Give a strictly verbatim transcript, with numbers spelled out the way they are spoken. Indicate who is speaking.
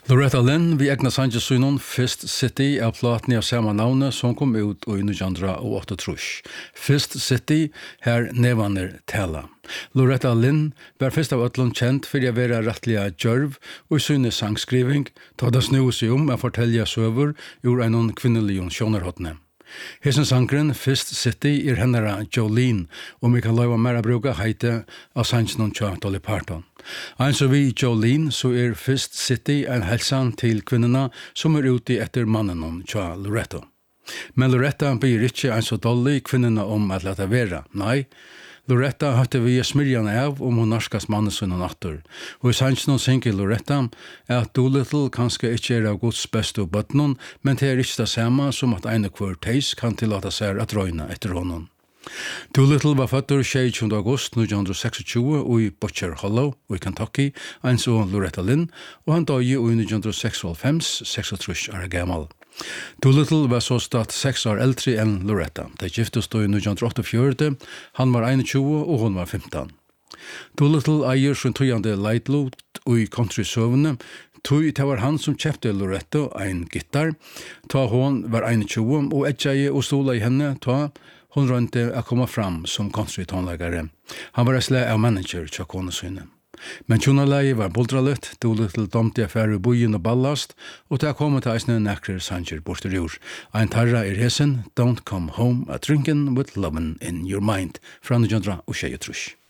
Speaker 1: Loretta Lynn, vi egna Sanchez Sunon, Fist City av platen av samma navne som kom ut i nitjan åttaogtrýss. Fist City, her nevaner tala. Loretta Lynn var først av ötlund kjent for å være rettliga djørv og i synne sangskriving, ta det snu seg om å fortelle søver ur en kvinnelig sjonerhåttene. Hesen sangren Fist City er hennara Jolene, og vi kan lova mera bruka heite av sangen tja Dolly Parton. Eins og vi Jolene, så er Fist City en helsan til kvinnerne som er ute etter mannen tja Loretta. Men Loretta blir ikke eins og Dolly kvinnerne om at leta vera. Nei, Loretta hadde vi smirjane av om hun norskast mannesun og natter. Og i sannsyn synger Loretta at Doolittle kanskje ikke er av Guds beste bøtnon, men det er ikke det samme som at ene hver teis kan tillata seg at røyna etter honom. Doolittle var født tjuesjette august nitjan tjueseks i Butcher Hollow i Kentucky, eins og Loretta Lynn, og han døg i nitjan seksoghálvfems, seksogtrýss år gamal. Doolittle var så stad seks år eldre enn Loretta. De giftes i nitjan åttaogfjøruti, han var tjueén og hun var femtan. Doolittle eier sin tøyande leitlot i country-søvne, tøy det var han som kjøpte Loretta ein gitar, ta hon var tjueén og etjei og stola i henne, ta hon rønte å komme fram som country-tonleggare. Han var slæ av manager til konesyne. Men tjonalei var boldralet, Doolittle domte affære bojen og ballast, og til å komme til eisne nekrer sanger borterjord. Ein tarra er hesen, Don't Come Home a Drinkin' with Lovin' in Your Mind, fra nitjan tjuesju.